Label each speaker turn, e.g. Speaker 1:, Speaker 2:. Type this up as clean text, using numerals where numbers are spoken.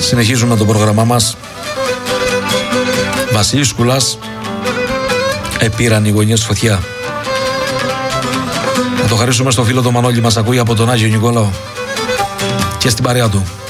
Speaker 1: Συνεχίζουμε το πρόγραμμά μας. Βασίλης Κουλάς, επήραν οι γωνιές φωτιά. Θα το χαρίσουμε στο φίλο το Μανώλη, μας ακούει από τον Άγιο Νικόλαο και στην παρέα του.